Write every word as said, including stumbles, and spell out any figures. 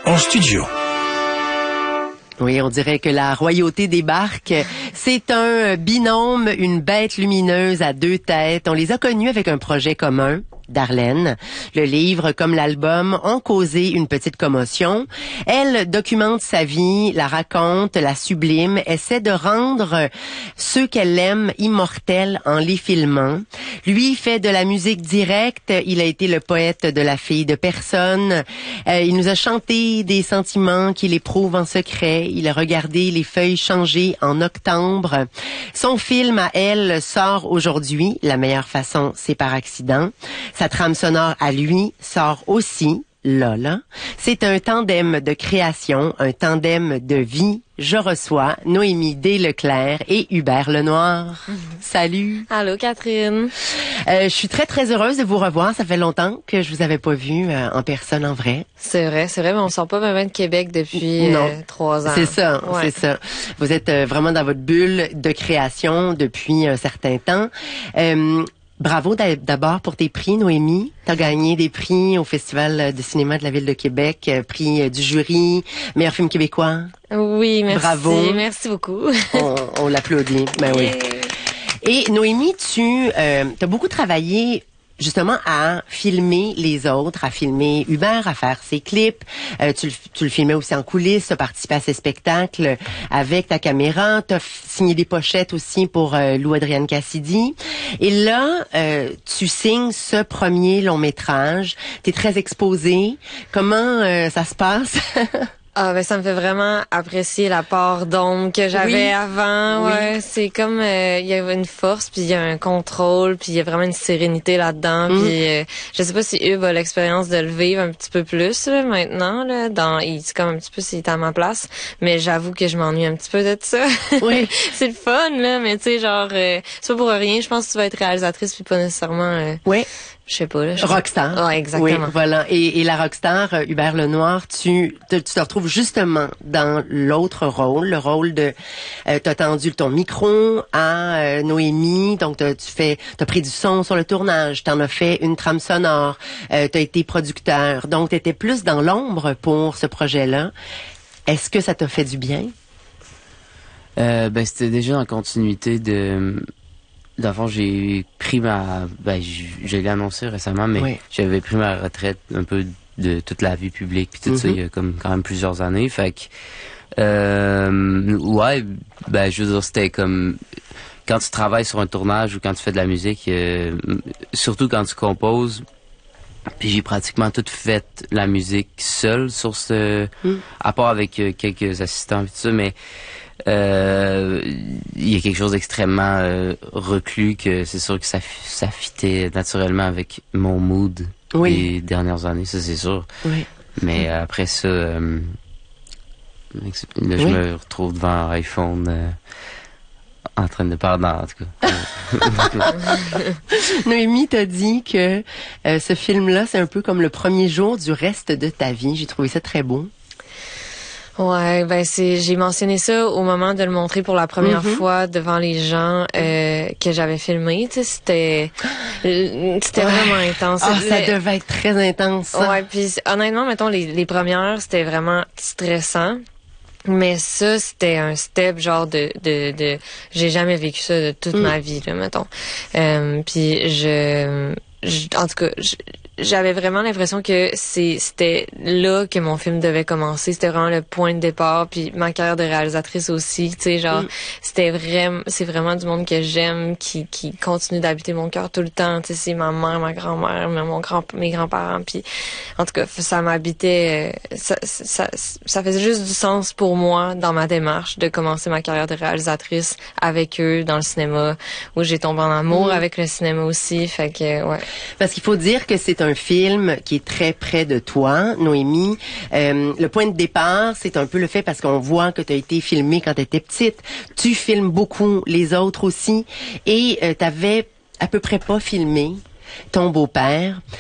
en studio. Oui, on dirait que la royauté débarque. C'est un binôme, une bête lumineuse à deux têtes. On les a connus avec un projet commun, Darlene. Le livre comme l'album ont causé une petite commotion. Elle documente sa vie, la raconte, la sublime, essaie de rendre ceux qu'elle aime immortels en les filmant. Lui fait de la musique directe. Il a été le poète de La fille de personne. Euh, il nous a chanté des sentiments qu'il éprouve en secret. Il a regardé les feuilles changer en octobre. Son film à elle sort aujourd'hui. La meilleure façon, c'est par accident. Sa trame sonore à lui sort aussi, Lola. C'est un tandem de création, un tandem de vie. Je reçois Noémie Desleclerc et Hubert Lenoir. Mm-hmm. Salut. Allô, Catherine. Euh, je suis très, très heureuse de vous revoir. Ça fait longtemps que je vous avais pas vu euh, en personne, en vrai. C'est vrai, c'est vrai, mais on sort pas même de Québec depuis non. Euh, trois ans. C'est ça, ouais. c'est ça. Vous êtes euh, vraiment dans votre bulle de création depuis un certain temps. Euh, Bravo d'abord pour tes prix, Noémie. Tu as gagné des prix au Festival de cinéma de la Ville de Québec, prix du jury, meilleur film québécois. Oui, merci. Bravo. Merci beaucoup. on on l'applaudit. Ben oui. Et Noémie, tu euh, as beaucoup travaillé justement à filmer les autres, à filmer Hubert, à faire ses clips. Euh, tu, le, tu le filmais aussi en coulisses, tu as participé à ses spectacles avec ta caméra. Tu as signé des pochettes aussi pour euh, Lou Adrienne Cassidy. Et là, euh, tu signes ce premier long métrage. Tu es très exposée. Comment euh, ça se passe? Ah ben ça me fait vraiment apprécier la part d'ombre que j'avais oui. avant. Oui. Ouais, c'est comme euh, il y a une force puis il y a un contrôle puis il y a vraiment une sérénité là-dedans. Mm. Puis euh, je sais pas si Hub a l'expérience de le vivre un petit peu plus là, maintenant là. Dans, il c'est comme un petit peu s'il est à ma place, mais j'avoue que je m'ennuie un petit peu de ça. Oui. C'est le fun là, mais tu sais genre euh, c'est pas pour rien. Je pense que tu vas être réalisatrice puis pas nécessairement. Euh, oui. Je sais pas, là. Je Rockstar. Ah, exactement. Oui, voilà. Et, et la rockstar, euh, Hubert Lenoir, tu te, tu te retrouves justement dans l'autre rôle, le rôle de, euh, t'as tendu ton micro à euh, Noémie, donc tu fais, t'as pris du son sur le tournage, t'en as fait une trame sonore, euh, t'as été producteur, donc t'étais plus dans l'ombre pour ce projet-là. Est-ce que ça t'a fait du bien? Euh, ben c'était déjà en continuité de. D'avant, j'ai pris ma, ben, je l'ai annoncé récemment, mais oui. J'avais pris ma retraite un peu de toute la vie publique puis tout mm-hmm. ça il y a comme quand même plusieurs années, fait que, euh, ouais, ben, je veux dire, c'était comme, quand tu travailles sur un tournage ou quand tu fais de la musique, euh, surtout quand tu composes, puis j'ai pratiquement tout fait la musique seule sur ce, mm. à part avec euh, quelques assistants et tout ça, mais Euh, il y a quelque chose d'extrêmement euh, reclus que c'est sûr que ça ça fitait naturellement avec mon mood oui. des dernières années, ça c'est sûr. Oui. Mais euh, après ça, euh, là, oui. je me retrouve devant un iPhone euh, en train de parler en tout cas. Noémie t'a dit que euh, ce film-là, c'est un peu comme le premier jour du reste de ta vie. J'ai trouvé ça très beau. Ouais, ben c'est j'ai mentionné ça au moment de le montrer pour la première mm-hmm. fois devant les gens euh, que j'avais filmé, tu sais, c'était c'était ouais. vraiment intense. Ah, ça le, devait être très intense. Ouais, puis honnêtement, mettons les les premières, c'était vraiment stressant. Mais ça, c'était un step genre de de de j'ai jamais vécu ça de toute mm. ma vie là, mettons. Euh, puis je, je en tout cas, je, j'avais vraiment l'impression que c'est c'était là que mon film devait commencer. C'était vraiment le point de départ. Puis ma carrière de réalisatrice aussi. Tu sais, genre, mm. c'était vraiment, c'est vraiment du monde que j'aime, qui qui continue d'habiter mon cœur tout le temps. Tu sais, c'est ma mère, ma grand-mère, mon grand, mes grands-parents. Puis en tout cas, ça m'habitait. Ça, ça, ça faisait juste du sens pour moi dans ma démarche de commencer ma carrière de réalisatrice avec eux dans le cinéma, où j'ai tombé en amour mm. avec le cinéma aussi. Fait que ouais. Parce qu'il faut dire que c'est un un film qui est très près de toi, Noémie. Euh, le point de départ, c'est un peu le fait parce qu'on voit que tu as été filmée quand tu étais petite. Tu filmes beaucoup les autres aussi. Et euh, tu avais à peu près pas filmé ton beau-père.